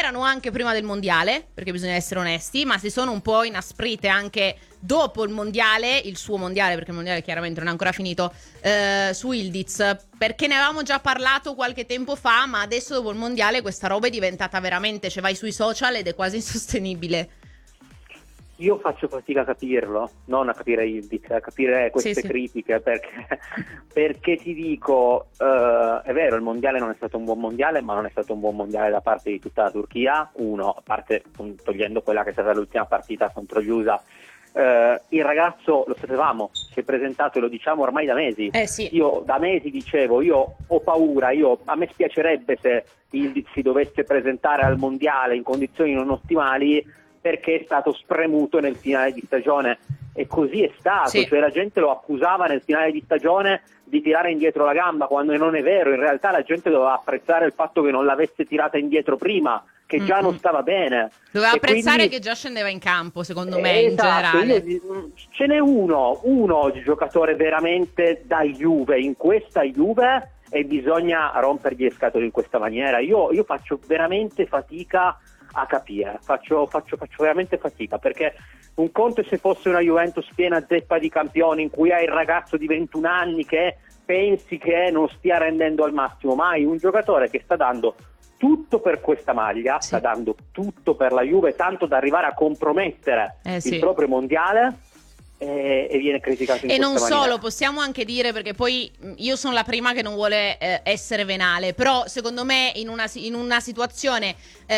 c'erano anche prima del mondiale, perché bisogna essere onesti, ma si sono un po' inasprite anche dopo il mondiale, il suo mondiale, perché il mondiale chiaramente non è ancora finito, su Yıldız, perché ne avevamo già parlato qualche tempo fa, ma adesso dopo il mondiale questa roba è diventata veramente, cioè vai sui social ed è quasi insostenibile. Io faccio fatica a capirlo, non a capire Yıldız, a capire queste critiche, perché ti dico, è vero, il mondiale non è stato un buon mondiale, ma non è stato un buon mondiale da parte di tutta la Turchia, a parte togliendo quella che è stata l'ultima partita contro gli USA. Il ragazzo, lo sapevamo, si è presentato e lo diciamo ormai da mesi. Sì. Io da mesi dicevo, io ho paura, a me spiacerebbe se Yıldız si dovesse presentare al mondiale in condizioni non ottimali, perché è stato spremuto nel finale di stagione, e così è stato, cioè la gente lo accusava nel finale di stagione di tirare indietro la gamba, quando non è vero. In realtà la gente doveva apprezzare il fatto che non l'avesse tirata indietro prima, che già non stava bene. Doveva apprezzare quindi, che già scendeva in campo, secondo me, in esatto, generale. Ce n'è uno di giocatore veramente da Juve, in questa Juve, e bisogna rompergli le scatole in questa maniera. Io faccio veramente fatica a capire, faccio veramente fatica, perché un conto è se fosse una Juventus piena zeppa di campioni, in cui hai il ragazzo di 21 anni che pensi che non stia rendendo al massimo, ma hai un giocatore che sta dando tutto per questa maglia, sta dando tutto per la Juve, tanto da arrivare a compromettere il proprio mondiale, e viene criticato in e questa non maniera. Solo, possiamo anche dire, perché poi io sono la prima che non vuole essere venale, però secondo me in una situazione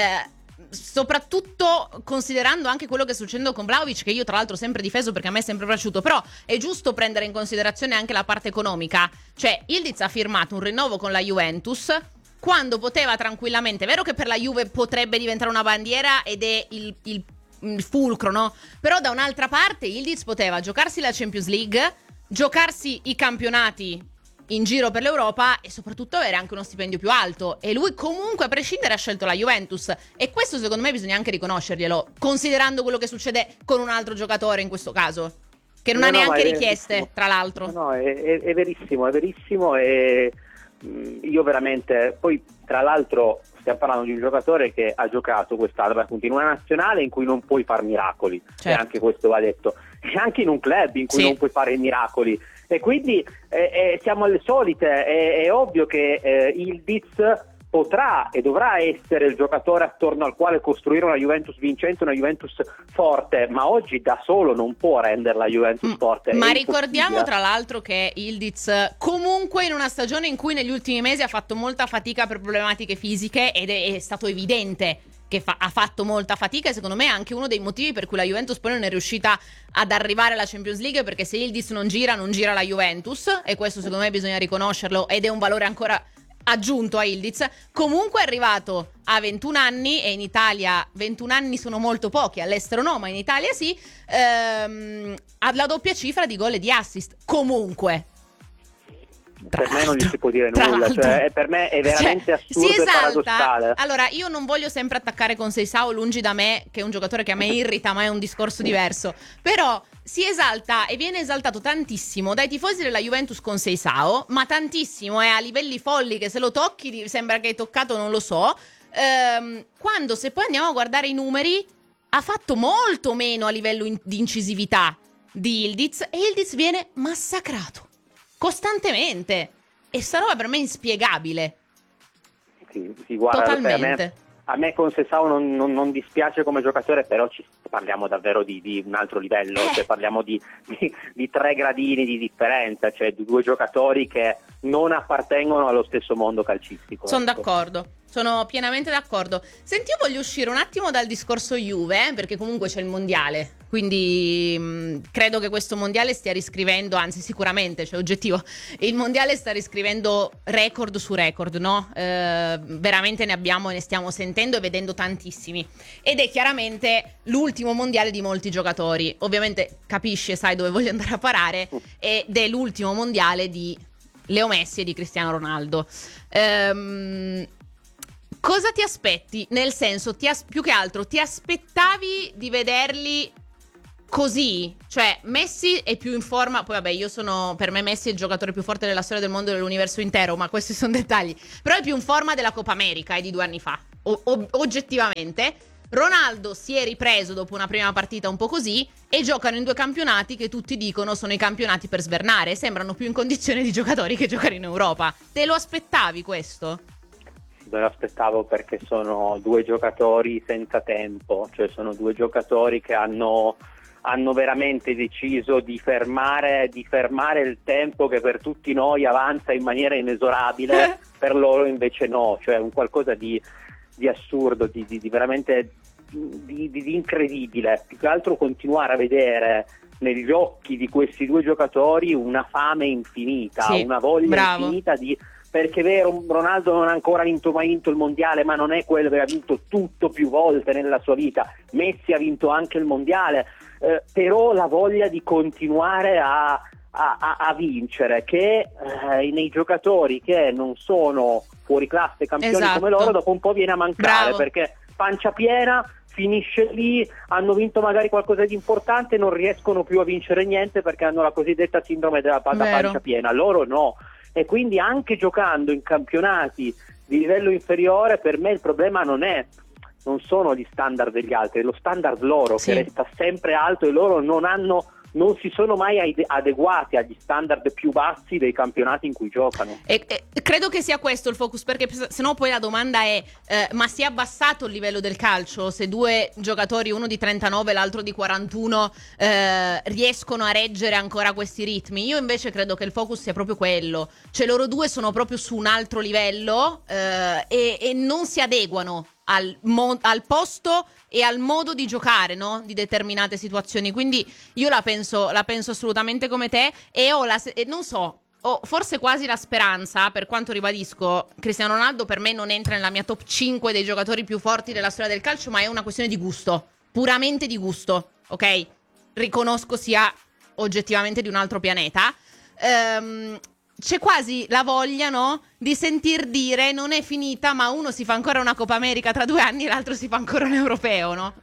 soprattutto considerando anche quello che sta succedendo con Vlahovic, che io tra l'altro ho sempre difeso perché a me è sempre piaciuto, però è giusto prendere in considerazione anche la parte economica. Cioè Yıldız ha firmato un rinnovo con la Juventus quando poteva tranquillamente, è vero che per la Juve potrebbe diventare una bandiera ed è il fulcro, no? Però da un'altra parte Yıldız poteva giocarsi la Champions League, giocarsi i campionati in giro per l'Europa e soprattutto avere anche uno stipendio più alto, e lui comunque a prescindere ha scelto la Juventus, e questo secondo me bisogna anche riconoscerglielo, considerando quello che succede con un altro giocatore in questo caso, che non ha neanche richieste, tra l'altro. No, è verissimo, e io veramente, poi tra l'altro stiamo parlando di un giocatore che ha giocato quest'anno in una nazionale in cui non puoi fare miracoli, e anche questo va detto, e anche in un club in cui non puoi fare miracoli, e quindi siamo alle solite. È ovvio che Yıldız potrà e dovrà essere il giocatore attorno al quale costruire una Juventus vincente, una Juventus forte, ma oggi da solo non può rendere la Juventus forte. Ma ricordiamo tra l'altro che Yıldız comunque in una stagione in cui negli ultimi mesi ha fatto molta fatica per problematiche fisiche, ed è stato evidente che ha fatto molta fatica, e secondo me è anche uno dei motivi per cui la Juventus poi non è riuscita ad arrivare alla Champions League, perché se Yıldız non gira la Juventus, e questo secondo me bisogna riconoscerlo, ed è un valore ancora aggiunto a Yıldız. Comunque è arrivato a 21 anni, e in Italia 21 anni sono molto pochi, all'estero no, ma in Italia sì, alla doppia cifra di gol e di assist, comunque. Per me non gli si può dire nulla, cioè per me è veramente assurdo e paradossale. Allora, io non voglio sempre attaccare con Seisao, lungi da me, che è un giocatore che a me irrita, ma è un discorso diverso. Però si esalta e viene esaltato tantissimo dai tifosi della Juventus con Seisao, ma tantissimo, a livelli folli, che se lo tocchi sembra che hai toccato non lo so. Quando, se poi andiamo a guardare i numeri, ha fatto molto meno a livello di incisività di Yıldız, e Yıldız viene massacrato costantemente, e sta roba per me è inspiegabile. Sì, guarda, totalmente. A me con Seisao non dispiace come giocatore, però parliamo davvero di un altro livello, cioè parliamo di 3 gradini di differenza, cioè di 2 giocatori che non appartengono allo stesso mondo calcistico. Sono d'accordo. Sono pienamente d'accordo. Senti, io voglio uscire un attimo dal discorso Juve, perché comunque c'è il mondiale, quindi credo che questo mondiale stia riscrivendo, anzi sicuramente, cioè oggettivo, il mondiale sta riscrivendo record su record, no? Veramente ne abbiamo e ne stiamo sentendo e vedendo tantissimi, ed è chiaramente l'ultimo mondiale di molti giocatori. Ovviamente capisci e sai dove voglio andare a parare, ed è l'ultimo mondiale di Leo Messi e di Cristiano Ronaldo. Cosa ti aspetti? Nel senso, più che altro, ti aspettavi di vederli così? Cioè, Messi è più in forma, poi vabbè, per me Messi è il giocatore più forte della storia del mondo e dell'universo intero, ma questi sono dettagli. Però è più in forma della Coppa America, di 2 anni fa. oggettivamente. Ronaldo si è ripreso dopo una prima partita un po' così e giocano in 2 campionati che tutti dicono sono i campionati per svernare, sembrano più in condizione di giocatori che giocare in Europa. Te lo aspettavi questo? Me lo aspettavo, perché sono 2 giocatori senza tempo, cioè sono 2 giocatori che hanno veramente deciso di fermare il tempo che per tutti noi avanza in maniera inesorabile, per loro invece no, cioè un qualcosa di assurdo, di veramente di incredibile. Più che altro continuare a vedere negli occhi di questi 2 giocatori una fame infinita, sì, una voglia bravo. infinita perché è vero, Ronaldo non ha ancora mai vinto il mondiale, ma non è quello che ha vinto tutto più volte nella sua vita. Messi ha vinto anche il mondiale, però la voglia di continuare a vincere, che nei giocatori che non sono fuori classe campioni, Esatto, come loro, dopo un po' viene a mancare. bravo. Perché pancia piena, finisce lì, hanno vinto magari qualcosa di importante, non riescono più a vincere niente perché hanno la cosiddetta sindrome della pancia piena. Loro no. E quindi anche giocando in campionati di livello inferiore, per me il problema non sono gli standard degli altri, è lo standard loro, sì, che resta sempre alto, e loro non si sono mai adeguati agli standard più bassi dei campionati in cui giocano. E credo che sia questo il focus, perché sennò poi la domanda è ma si è abbassato il livello del calcio se 2 giocatori, uno di 39 e l'altro di 41, riescono a reggere ancora questi ritmi? Io invece credo che il focus sia proprio quello, cioè loro 2 sono proprio su un altro livello e non si adeguano al posto e al modo di giocare, no? Di determinate situazioni. Quindi io la penso assolutamente come te, e non so, ho forse quasi la speranza, per quanto ribadisco, Cristiano Ronaldo per me non entra nella mia top 5 dei giocatori più forti della storia del calcio, ma è una questione di gusto, puramente di gusto, ok? Riconosco sia oggettivamente di un altro pianeta. C'è quasi la voglia, no? Di sentir dire non è finita, ma uno si fa ancora una Coppa America tra 2 anni e l'altro si fa ancora un europeo, no?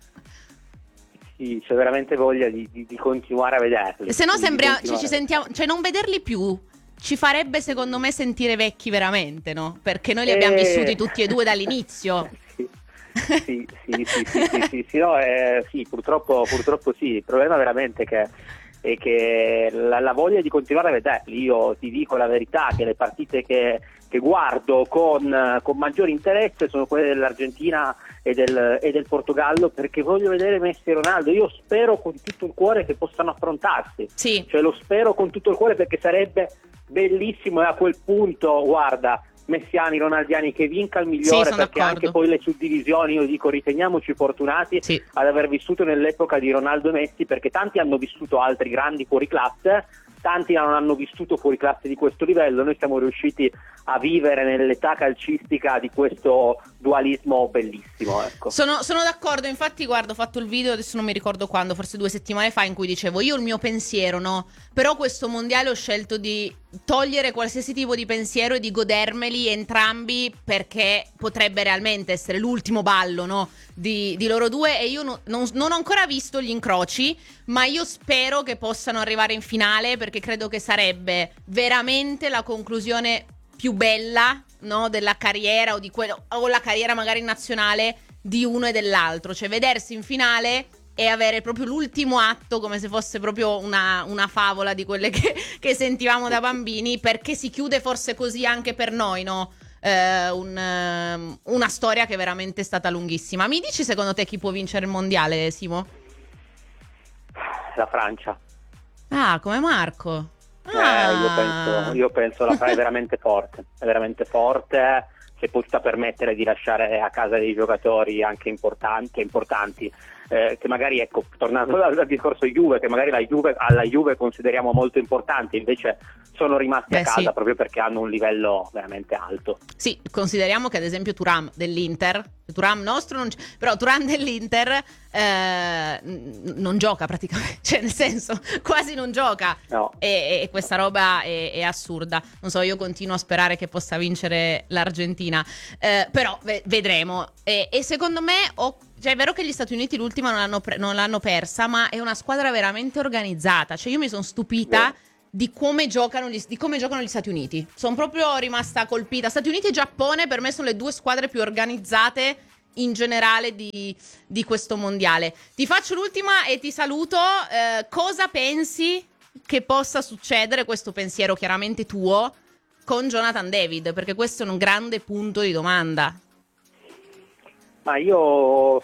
Sì, c'è veramente voglia di continuare a vederli. Se no ci sentiamo, cioè non vederli più ci farebbe secondo me sentire vecchi veramente, no? Perché noi li abbiamo vissuti tutti e 2 dall'inizio. Sì, no, sì, purtroppo sì. Il problema veramente è che la voglia di continuare a vederli. Io ti dico la verità, che le partite che guardo con maggiore interesse sono quelle dell'Argentina e del Portogallo, perché voglio vedere Messi e Ronaldo. Io spero con tutto il cuore che possano affrontarsi, sì, cioè lo spero con tutto il cuore, perché sarebbe bellissimo, e a quel punto, guarda, messiani, ronaldiani, che vinca il migliore, sì, perché d'accordo. anche poi le suddivisioni, io dico, riteniamoci fortunati sì, ad aver vissuto nell'epoca di Ronaldo e Messi, perché tanti hanno vissuto altri grandi fuori classe, tanti non hanno vissuto fuori classe di questo livello. Noi siamo riusciti a vivere nell'età calcistica di questo dualismo bellissimo, ecco. Sono d'accordo, infatti guarda, ho fatto il video, adesso non mi ricordo quando, forse 2 settimane fa, in cui dicevo io il mio pensiero, no? Però questo mondiale ho scelto di togliere qualsiasi tipo di pensiero e di godermeli entrambi, perché potrebbe realmente essere l'ultimo ballo, no? Di loro 2, e io non ho ancora visto gli incroci, ma io spero che possano arrivare in finale, perché credo che sarebbe veramente la conclusione più bella, no, della carriera, o la carriera magari in nazionale di uno e dell'altro, cioè vedersi in finale e avere proprio l'ultimo atto, come se fosse proprio una favola di quelle che sentivamo da bambini, perché si chiude forse così anche per noi, no? Una storia che è veramente stata lunghissima. Mi dici secondo te chi può vincere il mondiale, Simo? La Francia. Ah, come Marco. Io penso la Francia è veramente forte, che possa permettere di lasciare a casa dei giocatori anche importanti, che magari, ecco, tornando al discorso Juve, che magari alla Juve consideriamo molto importanti, invece sono rimasti a casa, sì, proprio perché hanno un livello veramente alto. Sì, consideriamo che ad esempio Thuram dell'Inter, Thuram nostro non però Thuram dell'Inter non gioca praticamente, cioè nel senso quasi non gioca, no. E questa roba è assurda. Non so, io continuo a sperare che possa vincere l'Argentina, però vedremo. E secondo me cioè è vero che gli Stati Uniti l'ultima non l'hanno persa, ma è una squadra veramente organizzata. Cioè io mi sono stupita di come giocano gli Stati Uniti. Sono proprio rimasta colpita. Stati Uniti e Giappone per me sono le 2 squadre più organizzate in generale di questo mondiale. Ti faccio l'ultima e ti saluto. Cosa pensi che possa succedere, questo pensiero chiaramente tuo, con Jonathan David? Perché questo è un grande punto di domanda. Ma io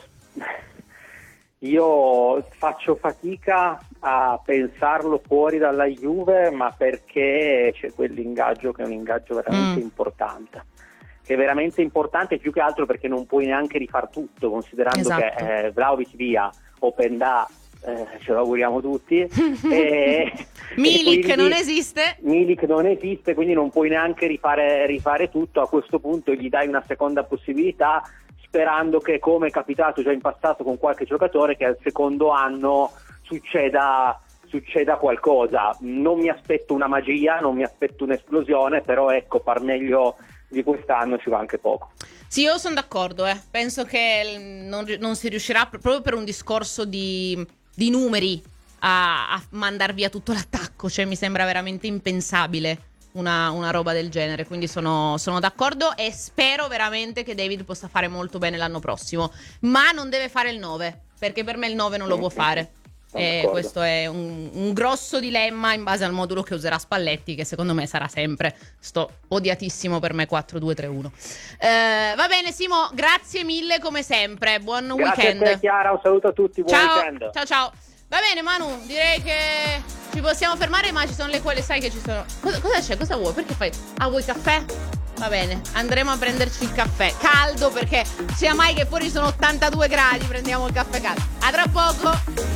faccio fatica a pensarlo fuori dalla Juve, ma perché c'è quell'ingaggio che è un ingaggio veramente importante. Che è veramente importante, più che altro perché non puoi neanche rifar tutto, considerando Esatto. che Vlahovic via, Openda, ce lo auguriamo tutti. Milik non esiste. Milik non esiste, quindi non puoi neanche rifare tutto. A questo punto gli dai una seconda possibilità, sperando che, come è capitato già in passato con qualche giocatore, che al secondo anno succeda qualcosa. Non mi aspetto una magia, non mi aspetto un'esplosione, però ecco, far meglio di quest'anno ci va anche poco. Sì, io sono d'accordo, penso che non si riuscirà, proprio per un discorso di numeri, a mandar via tutto l'attacco. Cioè, mi sembra veramente impensabile una roba del genere, quindi sono d'accordo e spero veramente che David possa fare molto bene l'anno prossimo, ma non deve fare il 9, perché per me il 9 non lo può fare. E questo è un grosso dilemma in base al modulo che userà Spalletti, che secondo me sarà sempre sto odiatissimo per me 4-2-3-1. Va bene, Simo, grazie mille come sempre, buon weekend. Grazie a te, Chiara, un saluto a tutti, buon weekend. Ciao. Va bene, Manu, direi che ci possiamo fermare, ma ci sono le quelle, sai che ci sono. Cosa c'è? Cosa vuoi? Perché fai? Vuoi caffè? Va bene, andremo a prenderci il caffè caldo, perché sia mai che fuori sono 82 gradi, prendiamo il caffè caldo. A tra poco.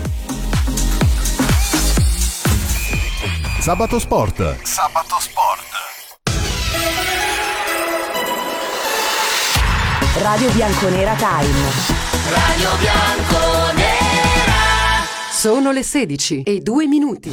Sabato Sport. Radio Bianconera Time. Radio Bianconera. Sono le 16:02.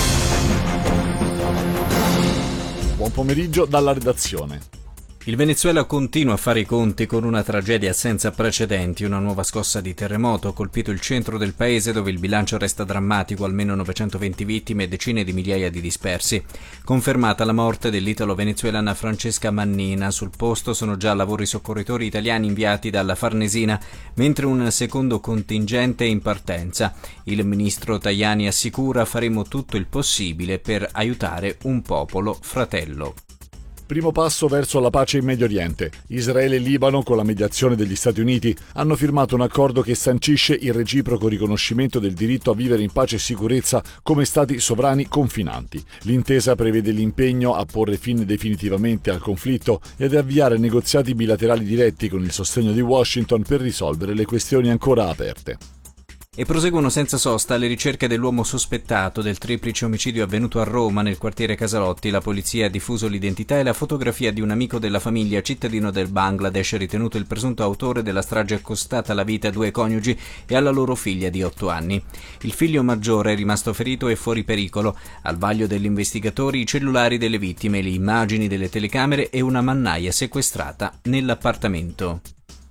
Buon pomeriggio dalla redazione. Il Venezuela continua a fare i conti con una tragedia senza precedenti. Una nuova scossa di terremoto ha colpito il centro del paese, dove il bilancio resta drammatico, almeno 920 vittime e decine di migliaia di dispersi. Confermata la morte dell'italo-venezuelana Francesca Mannina. Sul posto sono già lavori soccorritori italiani inviati dalla Farnesina, mentre un secondo contingente è in partenza. Il ministro Tajani assicura: faremo tutto il possibile per aiutare un popolo fratello. Primo passo verso la pace in Medio Oriente. Israele e Libano, con la mediazione degli Stati Uniti, hanno firmato un accordo che sancisce il reciproco riconoscimento del diritto a vivere in pace e sicurezza come stati sovrani confinanti. L'intesa prevede l'impegno a porre fine definitivamente al conflitto e ad avviare negoziati bilaterali diretti con il sostegno di Washington per risolvere le questioni ancora aperte. E proseguono senza sosta le ricerche dell'uomo sospettato del triplice omicidio avvenuto a Roma, nel quartiere Casalotti. La polizia ha diffuso l'identità e la fotografia di un amico della famiglia, cittadino del Bangladesh, ritenuto il presunto autore della strage costata la vita a 2 coniugi e alla loro figlia di 8 anni. Il figlio maggiore è rimasto ferito e fuori pericolo. Al vaglio degli investigatori i cellulari delle vittime, le immagini delle telecamere e una mannaia sequestrata nell'appartamento.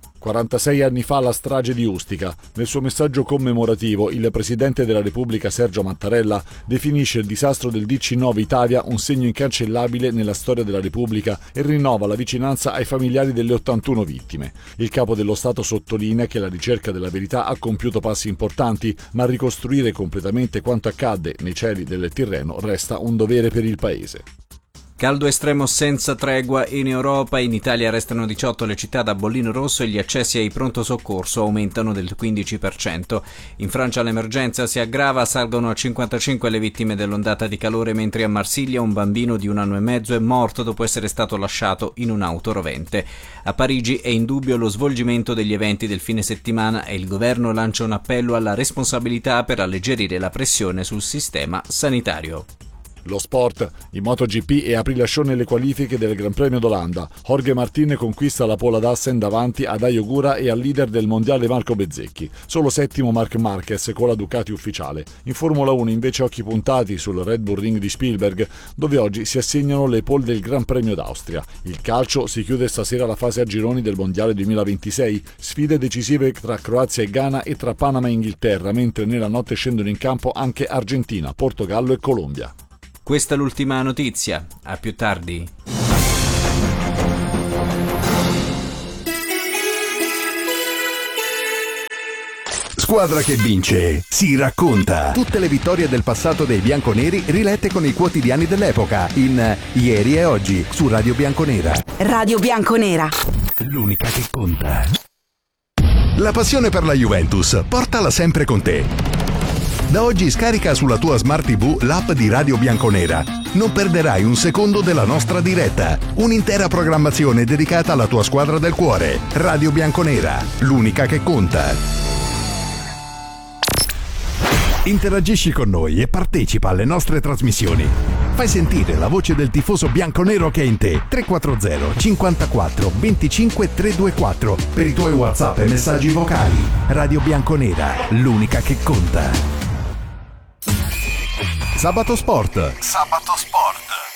46 anni fa la strage di Ustica. Nel suo messaggio commemorativo, il Presidente della Repubblica Sergio Mattarella definisce il disastro del DC-9 Italia un segno incancellabile nella storia della Repubblica e rinnova la vicinanza ai familiari delle 81 vittime. Il Capo dello Stato sottolinea che la ricerca della verità ha compiuto passi importanti, ma ricostruire completamente quanto accadde nei cieli del Tirreno resta un dovere per il Paese. Caldo estremo senza tregua in Europa. In Italia restano 18 le città da bollino rosso e gli accessi ai pronto soccorso aumentano del 15%. In Francia l'emergenza si aggrava, salgono a 55 le vittime dell'ondata di calore, mentre a Marsiglia un bambino di 1 anno e mezzo è morto dopo essere stato lasciato in un'auto rovente. A Parigi è in dubbio lo svolgimento degli eventi del fine settimana e il governo lancia un appello alla responsabilità per alleggerire la pressione sul sistema sanitario. Lo sport, in MotoGP e aprilasciò nelle qualifiche del Gran Premio d'Olanda. Jorge Martin conquista la pole ad Assen davanti ad Ayogura e al leader del mondiale Marco Bezzecchi. Solo settimo Marc Marquez con la Ducati ufficiale. In Formula 1 invece occhi puntati sul Red Bull Ring di Spielberg, dove oggi si assegnano le pole del Gran Premio d'Austria. Il calcio si chiude stasera la fase a gironi del mondiale 2026, sfide decisive tra Croazia e Ghana e tra Panama e Inghilterra, mentre nella notte scendono in campo anche Argentina, Portogallo e Colombia. Questa è l'ultima notizia. A più tardi. squadra che vince si racconta. Tutte le vittorie del passato dei bianconeri rilette con i quotidiani dell'epoca in Ieri e Oggi su Radio Bianconera. Radio Bianconera. L'unica che conta. La passione per la Juventus, portala sempre con te. Da oggi scarica sulla tua Smart TV l'app di Radio Bianconera. Non perderai un secondo della nostra diretta. Un'intera programmazione dedicata alla tua squadra del cuore. Radio Bianconera, l'unica che conta. Interagisci con noi e partecipa alle nostre trasmissioni. Fai sentire la voce del tifoso bianconero che è in te. 340 54 25 324 per i tuoi WhatsApp e messaggi vocali. Radio Bianconera, l'unica che conta. Sabato Sport.